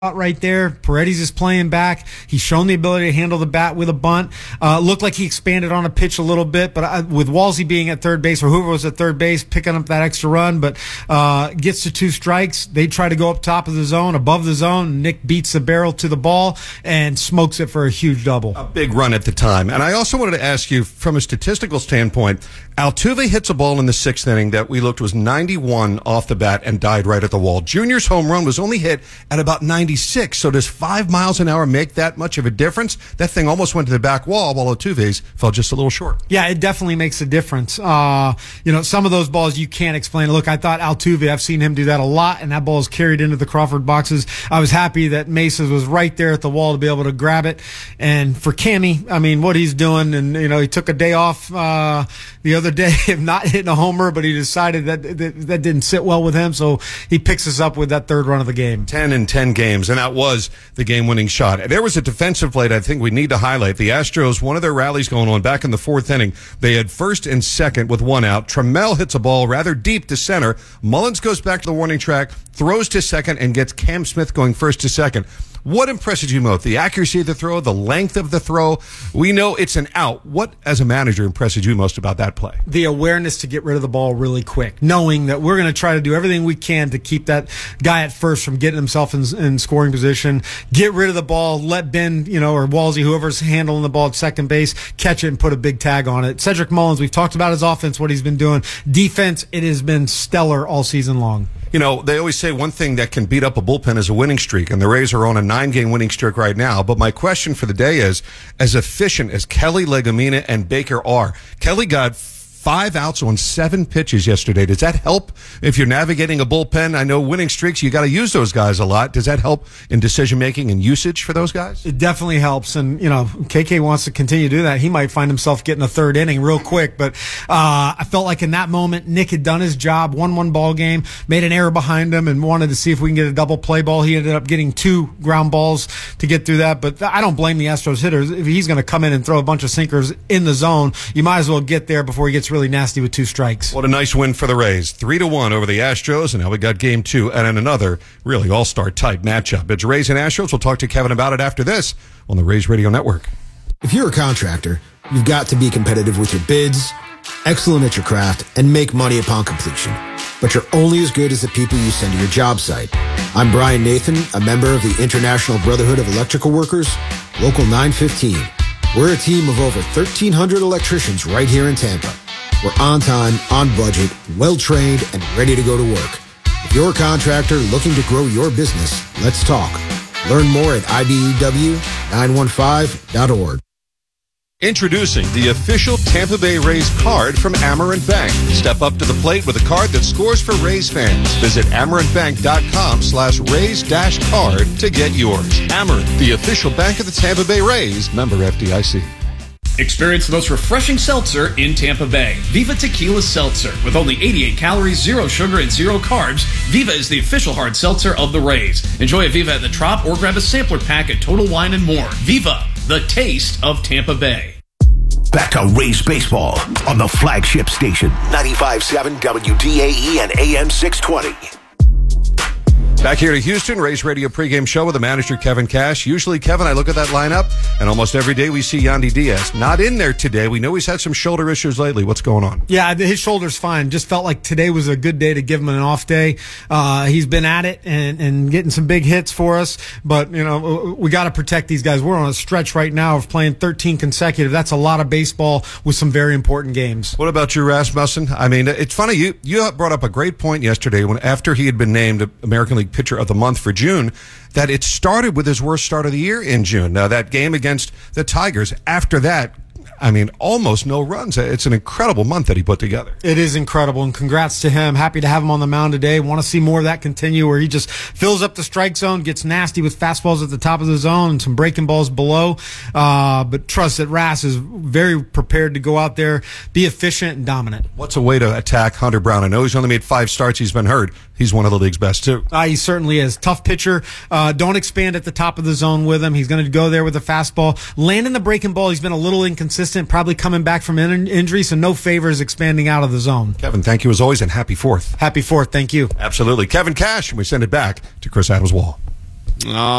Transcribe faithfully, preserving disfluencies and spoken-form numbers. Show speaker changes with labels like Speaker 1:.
Speaker 1: right there. Paredes is playing back. He's shown the ability to handle the bat with a bunt. Uh, looked like he expanded on a pitch a little bit, but I, with Walsey being at third base, or whoever was at third base, picking up that extra run, but uh, gets to two strikes. They try to go up top of the zone, above the zone. Nick beats the barrel to the ball and smokes it for a huge double.
Speaker 2: A big run at the time. And I also wanted to ask you, from a statistical standpoint, Altuve hits a ball in the sixth inning that we looked was ninety-one off the bat and died right at the wall. Junior's home run was only hit at about ninety-six. So does five miles an hour make that much of a difference? That thing almost went to the back wall while Altuve's fell just a little short.
Speaker 1: Yeah, it definitely makes a difference. Uh, you know, some of those balls you can't explain. Look, I thought Altuve, I've seen him do that a lot, and that ball is carried into the Crawford boxes. I was happy that Mesa was right there at the wall to be able to grab it. And for Cammy, I mean, what he's doing, and, you know, he took a day off uh, the other day of not hitting a homer, but he decided that, that that didn't sit well with him, so he picks us up with that third run of the game.
Speaker 2: ten in ten games, and that was the game-winning shot. There was a defensive play that I think we need to highlight. The Astros, one of their rallies going on back in the fourth inning, they had first and second with one out. Trammell hits a ball rather deep to center. Mullins goes back to the warning track, throws to second, and gets Cam Smith going first to second. What impresses you most? The accuracy of the throw, the length of the throw? We know it's an out. What, as a manager, impresses you most about that play?
Speaker 1: The awareness to get rid of the ball really quick, knowing that we're going to try to do everything we can to keep that guy at first from getting himself in, in scoring position. Get rid of the ball, let Ben, you know, or Walsey, whoever's handling the ball at second base, catch it and put a big tag on it. Cedric Mullins, we've talked about his offense, what he's been doing. Defense, it has been stellar all season long.
Speaker 2: You know, they always say one thing that can beat up a bullpen is a winning streak, and the Rays are on a nine-game winning streak right now. But my question for the day is, as efficient as Kelly, Legumina, and Baker are, Kelly got five outs on seven pitches yesterday. Does that help if you're navigating a bullpen? I know winning streaks, you got to use those guys a lot. Does that help in decision-making and usage for those guys?
Speaker 1: It definitely helps. And, you know, K K wants to continue to do that. He might find himself getting a third inning real quick. But uh, I felt like in that moment, Nick had done his job, won one ball game, made an error behind him, and wanted to see if we can get a double play ball. He ended up getting two ground balls to get through that. But I don't blame the Astros hitters. If he's going to come in and throw a bunch of sinkers in the zone, you might as well get there before he gets really nasty with two strikes.
Speaker 2: What a nice win for the Rays. Three to one over the Astros, and now we got game two and in another really all-star type matchup. It's Rays and Astros. We'll talk to Kevin about it after this on the Rays Radio Network.
Speaker 3: If you're a contractor, you've got to be competitive with your bids, excellent at your craft, and make money upon completion. But you're only as good as the people you send to your job site. I'm Brian Nathan, a member of the International Brotherhood of Electrical Workers, Local nine fifteen. We're a team of over thirteen hundred electricians right here in Tampa. We're on time, on budget, well-trained, and ready to go to work. If you're a contractor looking to grow your business, let's talk. Learn more at I B E W nine one five dot org.
Speaker 2: Introducing the official Tampa Bay Rays card from Amerant Bank. Step up to the plate with a card that scores for Rays fans. Visit amerantbank.com slash Rays dash card to get yours. Amerant, the official bank of the Tampa Bay Rays. Member F D I C.
Speaker 4: Experience the most refreshing seltzer in Tampa Bay. Viva Tequila Seltzer. With only eighty-eight calories, zero sugar, and zero carbs, Viva is the official hard seltzer of the Rays. Enjoy a Viva at the Trop or grab a sampler pack at Total Wine and More. Viva, the taste of Tampa Bay.
Speaker 5: Back to Rays baseball on the flagship station, ninety-five point seven W D A E and A M six twenty.
Speaker 2: Back here to Houston, Rays Radio pregame show with the manager, Kevin Cash. Usually, Kevin, I look at that lineup, and almost every day we see Yandy Diaz. Not in there today. We know he's had some shoulder issues lately. What's going on?
Speaker 1: Yeah, his shoulder's fine. Just felt like today was a good day to give him an off day. Uh, he's been at it and, and getting some big hits for us, but, you know, we got to protect these guys. We're on a stretch right now of playing thirteen consecutive. That's a lot of baseball with some very important games.
Speaker 2: What about you, Rasmussen? I mean, it's funny. You, you brought up a great point yesterday when after he had been named American League Pitcher of the Month for June, that it started with his worst start of the year in June. Now, that game against the Tigers, after that, I mean, almost no runs. It's an incredible month that he put together.
Speaker 1: It is incredible, and congrats to him. Happy to have him on the mound today. Want to see more of that continue, where he just fills up the strike zone, gets nasty with fastballs at the top of the zone and some breaking balls below. Uh, but trust that Ras is very prepared to go out there, be efficient and dominant.
Speaker 2: What's a way to attack Hunter Brown? I know he's only made five starts. He's been hurt. He's one of the league's best, too.
Speaker 1: Uh, he certainly is. Tough pitcher. Uh, don't expand at the top of the zone with him. He's going to go there with a fastball. Landing the breaking ball, he's been a little inconsistent, probably coming back from in- injury, so no favors expanding out of the zone.
Speaker 2: Kevin, thank you as always, and happy fourth.
Speaker 1: Happy fourth. Thank you.
Speaker 2: Absolutely. Kevin Cash, and we send it back to Chris Adams-Wall.
Speaker 6: Oh.